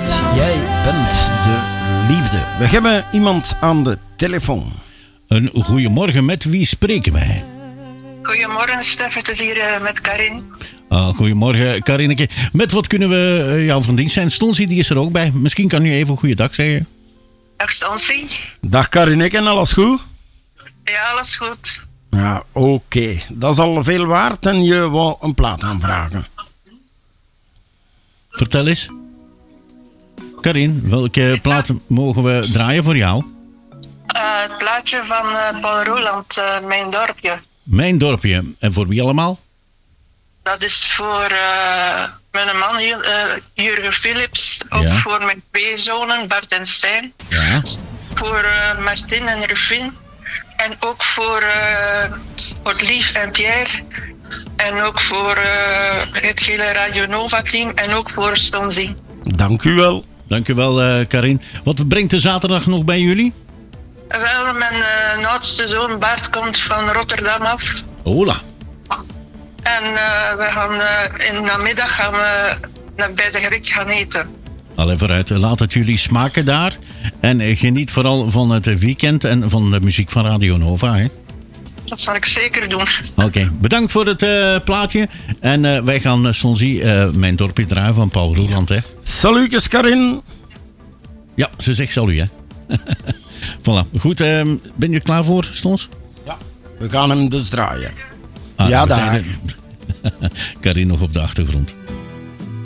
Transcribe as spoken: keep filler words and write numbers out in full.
Jij bent de liefde. We hebben iemand aan de telefoon. Een goeiemorgen, met wie spreken wij? Goedemorgen, Stef. Het is hier uh, met Karin. Ah, goedemorgen, Karineke. Met wat kunnen we uh, jou van dienst zijn? Stonsie, die is er ook bij. Misschien kan u even goeiedag zeggen. Dag, Stonsie. Dag Karineke, en alles goed? Ja, alles goed. Ja, oké. Okay. Dat is al veel waard en je wou een plaat aanvragen. Vertel eens. Karin, welke plaat mogen we draaien voor jou? Uh, het plaatje van uh, Paul Roland, uh, Mijn Dorpje. Mijn Dorpje. En voor wie allemaal? Dat is voor uh, mijn man uh, Jurgen Philips. Ook Ja. voor mijn twee zonen, Bart en Stijn. Ja. Voor uh, Martin en Rufin. En ook voor uh, Otlief en Pierre. En ook voor uh, het hele Radio Nova team. En ook voor Stonsie. Dank u wel. Dank u wel, uh, Karin. Wat brengt de zaterdag nog bij jullie? Wel, mijn uh, oudste zoon Bart komt van Rotterdam af. Hola. En uh, we gaan uh, in de namiddag gaan we naar bij de Griek gaan eten. Allee, vooruit. Laat het jullie smaken daar. En uh, geniet vooral van het weekend en van de muziek van Radio Nova. Hè? Dat zal ik zeker doen. Oké, okay. Bedankt voor het uh, plaatje. En uh, wij gaan uh, Stonsie, uh, Mijn Dorpje draaien van Paul Roland. Hè? Salutjes, Karin. Ja, ze zegt salut, hè. Voilà. Goed, uh, ben je er klaar voor, Stons? Ja. We gaan hem dus draaien. Ah, ja, we daar. zijn er. Karin nog op de achtergrond.